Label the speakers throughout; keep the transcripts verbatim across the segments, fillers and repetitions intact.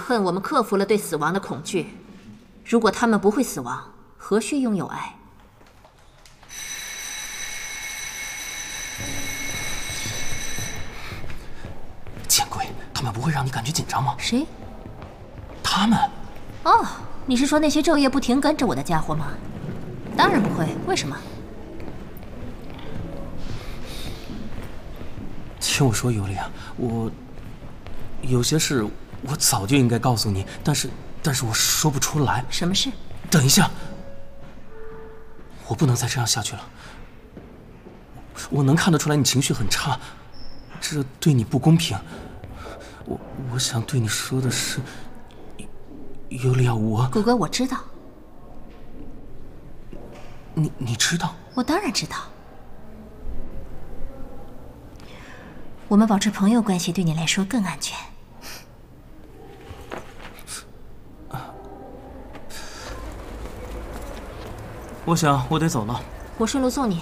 Speaker 1: 恨我们克服了对死亡的恐惧。如果他们不会死亡，何须拥有爱？
Speaker 2: 见鬼！他们不会让你感觉紧张吗？
Speaker 1: 谁？
Speaker 2: 他们。
Speaker 1: 哦，你是说那些昼夜不停跟着我的家伙吗？当然不会。为什么？
Speaker 2: 听我说，尤利亚，我有些事我早就应该告诉你，但是但是我说不出来。
Speaker 1: 什么事？
Speaker 2: 等一下，我不能再这样下去了。我能看得出来你情绪很差，这对你不公平。我我想对你说的是，尤利亚，我
Speaker 1: 谷歌，我知道。
Speaker 2: 你你知道？
Speaker 1: 我当然知道。我们保持朋友关系对你来说更安全。
Speaker 2: 我想我得走了。
Speaker 1: 我顺路送你。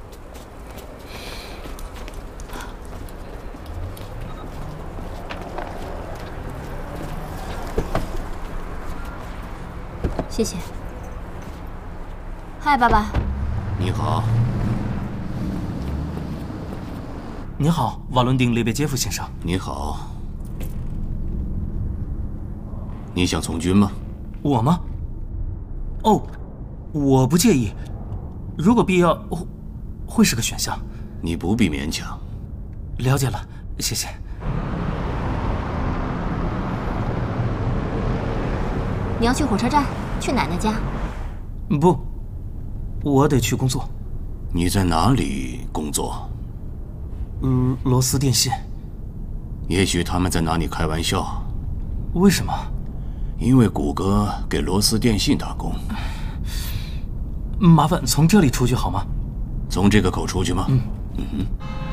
Speaker 1: 谢谢。嗨，爸爸。
Speaker 3: 你好。
Speaker 2: 你好，瓦伦丁·列别杰夫先生。
Speaker 3: 你好。你想从军吗？
Speaker 2: 我吗？哦，我不介意，如果必要，会是个选项。
Speaker 3: 你不必勉强。
Speaker 2: 了解了，谢谢。
Speaker 1: 你要去火车站，去奶奶家？
Speaker 2: 不，我得去工作。
Speaker 3: 你在哪里工作？
Speaker 2: 嗯，罗斯电信。
Speaker 3: 也许他们在拿你开玩笑。
Speaker 2: 为什么？
Speaker 3: 因为谷歌给罗斯电信打工。
Speaker 2: 麻烦从这里出去好吗？
Speaker 3: 从这个口出去吗？
Speaker 2: 嗯
Speaker 3: 嗯哼。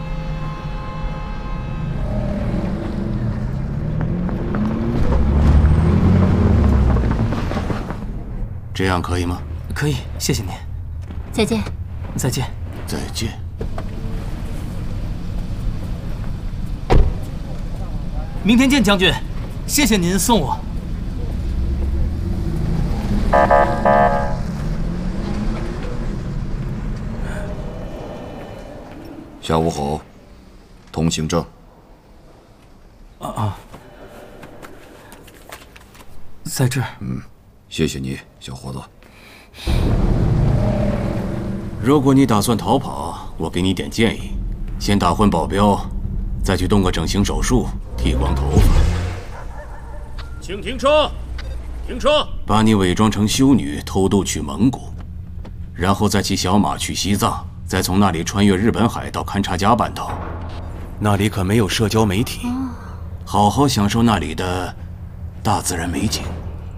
Speaker 3: 这样可以吗？
Speaker 2: 可以，谢谢您。
Speaker 1: 再见。
Speaker 2: 再见。
Speaker 3: 再见。
Speaker 2: 明天见，将军。谢谢您送我。
Speaker 4: 下午好，通行证。
Speaker 2: 啊啊，在这儿。
Speaker 4: 嗯，谢谢你，小伙子。
Speaker 3: 如果你打算逃跑，我给你点建议：先打昏保镖，再去动个整形手术，剃光头发。请停车！停车！把你伪装成修女，偷渡去蒙古，然后再骑小马去西藏，再从那里穿越日本海到勘察加半岛。那里可没有社交媒体，好好享受那里的大自然美景。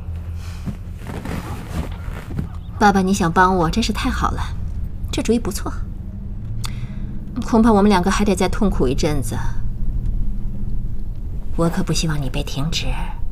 Speaker 1: 爸爸，你想帮我，真是太好了，这主意不错。恐怕我们两个还得再痛苦一阵子。我可不希望你被停职。